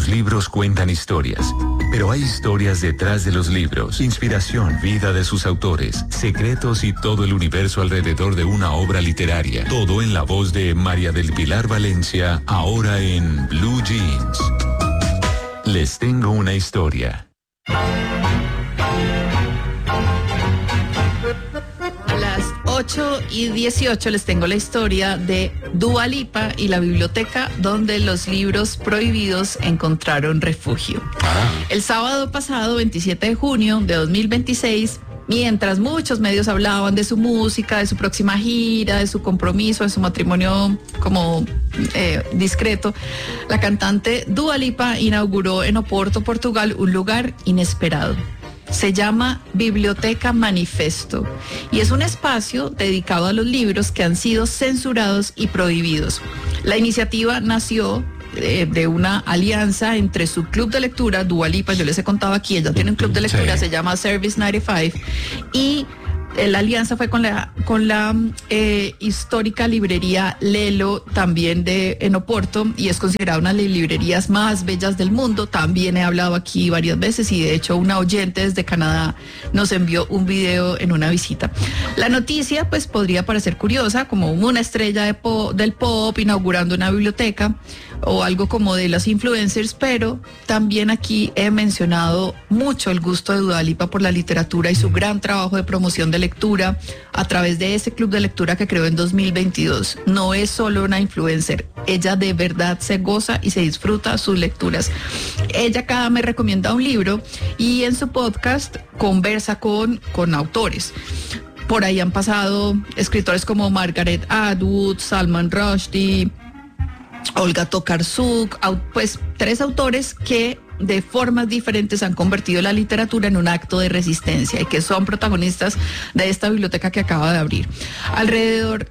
Los libros cuentan historias, pero hay historias detrás de los libros, inspiración, vida de sus autores, secretos y todo el universo alrededor de una obra literaria. Todo en la voz de María del Pilar Valencia, ahora en Blue Jeans. Les tengo una historia. 8:18 les tengo la historia de Dua Lipa y la biblioteca donde los libros prohibidos encontraron refugio. El sábado pasado, 27 de junio de 2026, mientras muchos medios hablaban de su música, de su próxima gira, de su compromiso, de su matrimonio como discreto, la cantante Dua Lipa inauguró en Oporto, Portugal, un lugar inesperado. Se llama Biblioteca Manifesto y es un espacio dedicado a los libros que han sido censurados y prohibidos. La iniciativa nació de una alianza entre su club de lectura, Dua Lipa, yo les he contado aquí, ella tiene un club de lectura, sí, se llama Service 95, y la alianza fue con la histórica librería Lelo, también en Oporto, y es considerada una de las librerías más bellas del mundo. También he hablado aquí varias veces y de hecho una oyente desde Canadá nos envió un video en una visita. La noticia pues podría parecer curiosa, como una estrella del pop inaugurando una biblioteca o algo como de los influencers, pero también aquí he mencionado mucho el gusto de Dua Lipa por la literatura y su gran trabajo de promoción de lectura a través de ese club de lectura que creó en 2022. No es solo una influencer, ella de verdad se goza y se disfruta sus lecturas. Ella cada mes recomienda un libro y en su podcast conversa con autores. Por ahí han pasado escritores como Margaret Atwood, Salman Rushdie, Olga Tokarczuk, pues 3 autores que de formas diferentes han convertido la literatura en un acto de resistencia y que son protagonistas de esta biblioteca que acaba de abrir. Alrededor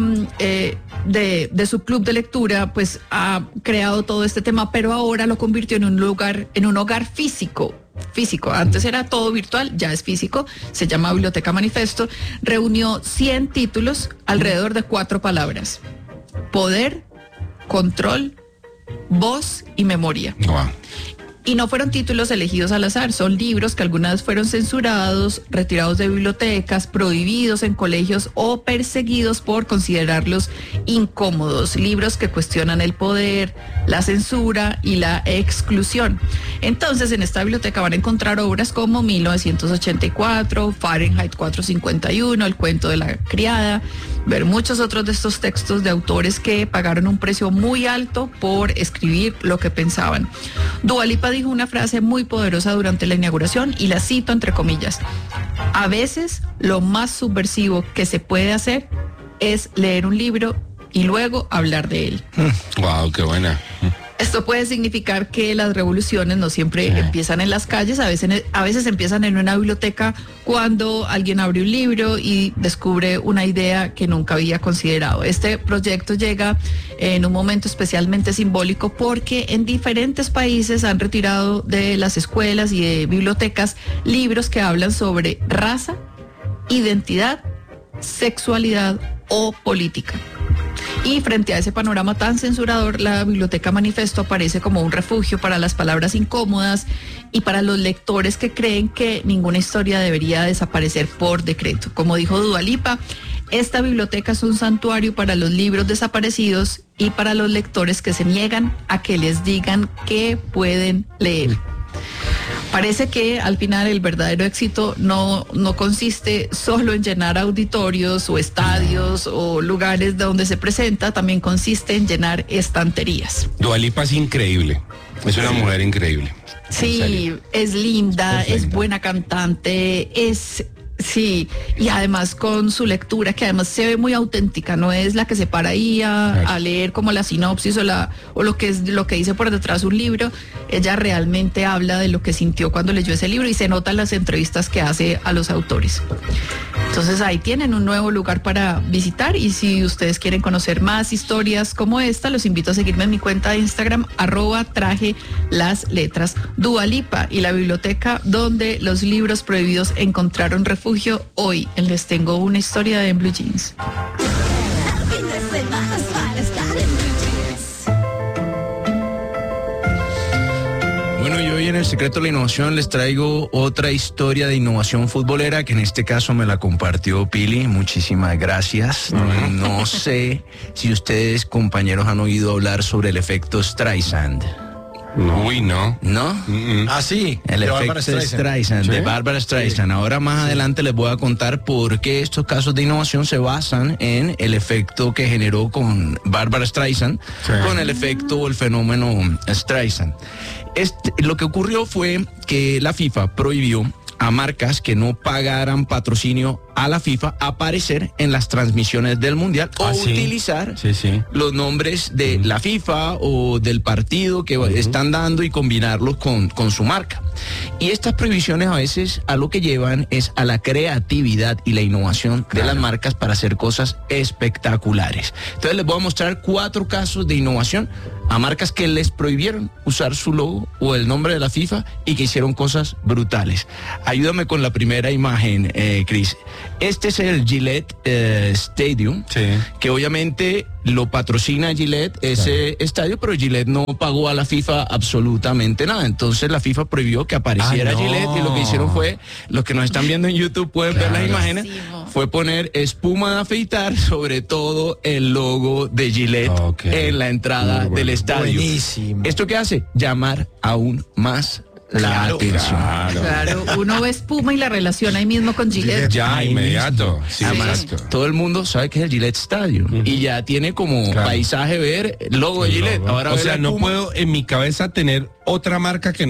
de su club de lectura, pues ha creado todo este tema, pero ahora lo convirtió en un hogar físico. Antes era todo virtual, ya es físico, se llama Biblioteca Manifesto. Reunió 100 títulos alrededor de 4 palabras: poder, control, voz y memoria. Wow. Y no fueron títulos elegidos al azar, son libros que alguna vez fueron censurados, retirados de bibliotecas, prohibidos en colegios o perseguidos por considerarlos incómodos. Libros que cuestionan el poder, la censura y la exclusión. Entonces, en esta biblioteca van a encontrar obras como 1984, Fahrenheit 451, El cuento de la criada, ver muchos otros de estos textos de autores que pagaron un precio muy alto por escribir lo que pensaban. Dua Lipa dijo una frase muy poderosa durante la inauguración y la cito entre comillas: a veces lo más subversivo que se puede hacer es leer un libro y luego hablar de él. Wow, qué buena. Esto puede significar que las revoluciones no siempre empiezan en las calles, a veces empiezan en una biblioteca cuando alguien abre un libro y descubre una idea que nunca había considerado. Este proyecto llega en un momento especialmente simbólico porque en diferentes países han retirado de las escuelas y de bibliotecas libros que hablan sobre raza, identidad, sexualidad o política. Y frente a ese panorama tan censurador, la Biblioteca Manifesto aparece como un refugio para las palabras incómodas y para los lectores que creen que ninguna historia debería desaparecer por decreto. Como dijo Dua Lipa, esta biblioteca es un santuario para los libros desaparecidos y para los lectores que se niegan a que les digan qué pueden leer. Parece que al final el verdadero éxito no consiste solo en llenar auditorios o estadios o lugares donde se presenta, también consiste en llenar estanterías. Dua Lipa es increíble, es una mujer increíble. Sí, es linda, es buena cantante, sí, y además con su lectura, que además se ve muy auténtica, no es la que se para ahí a leer como la sinopsis o lo que dice por detrás un libro. Ella realmente habla de lo que sintió cuando leyó ese libro y se nota en las entrevistas que hace a los autores. Entonces ahí tienen un nuevo lugar para visitar, y si ustedes quieren conocer más historias como esta, los invito a seguirme en mi cuenta de Instagram, @trajelasletras. Dua Lipa y la biblioteca donde los libros prohibidos encontraron refugio. Hoy les tengo una historia de Blue Jeans. en El Secreto de la Innovación les traigo otra historia de innovación futbolera que en este caso me la compartió Pili. Muchísimas gracias. No sé si ustedes, compañeros, han oído hablar sobre el efecto Streisand. No. Uy, no. ¿No? Ah, sí. El de efecto Barbra Streisand, de ¿Sí? Barbra Streisand. Ahora más adelante les voy a contar por qué estos casos de innovación se basan en el efecto que generó con Barbra Streisand, Sí. con el efecto o el fenómeno Streisand. Lo que ocurrió fue que la FIFA prohibió a marcas que no pagaran patrocinio a la FIFA aparecer en las transmisiones del Mundial o ¿Ah, sí? utilizar Sí. los nombres de la FIFA o del partido que están dando y combinarlos con su marca. Y estas prohibiciones a veces a lo que llevan es a la creatividad y la innovación de las marcas para hacer cosas espectaculares. Entonces les voy a mostrar 4 casos de innovación a marcas que les prohibieron usar su logo o el nombre de la FIFA y que hicieron cosas brutales. Ayúdame con la primera imagen, Chris. Este es el Gillette Stadium, Sí. que obviamente lo patrocina Gillette, ese estadio, pero Gillette no pagó a la FIFA absolutamente nada. Entonces la FIFA prohibió que apareciera no. Gillette y lo que hicieron fue, los que nos están viendo en YouTube pueden ver las imágenes, Buenísimo. fue poner espuma de afeitar sobre todo el logo de Gillette Ok. en la entrada Muy bueno. del estadio. Buenísimo. ¿Esto qué hace? Llamar aún más la Claro, atención. Claro, uno ve espuma y la relaciona ahí mismo con Gillette. Ya, Ahí inmediato. Sí, Además, exacto. todo el mundo sabe que es el Gillette Stadium y ya tiene como Claro. paisaje ver el logo de Gillette. Ahora O ve sea, la no espuma. puedo en mi cabeza tener otra marca que no